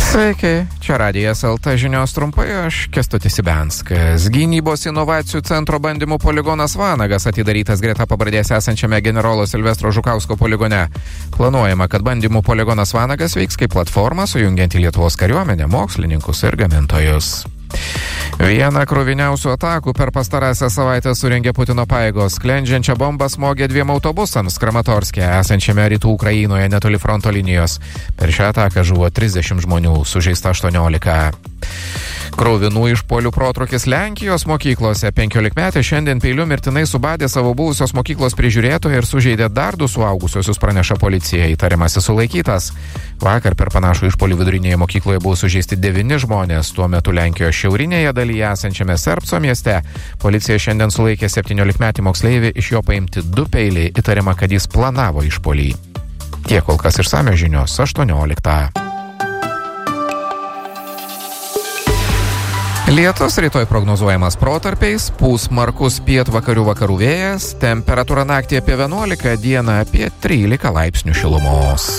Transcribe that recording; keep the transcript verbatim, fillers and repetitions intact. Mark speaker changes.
Speaker 1: Sveiki, čia Radijas L T žinios trumpai, aš Kęstutis Ibenskas. Gynybos inovacijų centro bandymų poligonas Vanagas atidarytas greta pabradės esančiame generolo Silvestro Žukausko poligone. Planuojama, kad bandymų poligonas Vanagas veiks kaip platforma sujungianti Lietuvos kariuomenę, mokslininkus ir gamintojus. Vieną kruviniausių atakų per pastarąsią savaitę surengė Putino pajėgos. Sklendžiančią bombą smogė dviem autobusams Kramatorske, esančiame rytų Ukrainoje netoli fronto linijos. Per šią ataką žuvo trisdešimt žmonių, sužeista aštuoniolika. Kruvinų išpuolių protrūkis Lenkijos mokyklose. Penkiolikmetė šiandien peiliu mirtinai subadė savo buvusios mokyklos prižiūrėtoją ir sužeidė dar du suaugusiosius, praneša policija. Įtariamasis sulaikytas. Vakar per panašų išpuolį vidurinėje mokykloje buvo sužeisti devyni žmonės. Tuo metu Lenkijos šiaurinėje dalyje esančiame Serbco mieste policija šiandien sulaikė septyniolikmetį moksleivį, iš jo paimti du peiliai. Įtariama, kad jis planavo išpuolį. Tiek kol kas išsamios žinios aštuonioliktą. Lietus rytoj prognozuojamas protarpiais, pūs smarkus pietvakarių vakarų vėjas, temperatūra naktį apie vienuolika, dieną apie trylika laipsnių šilumos.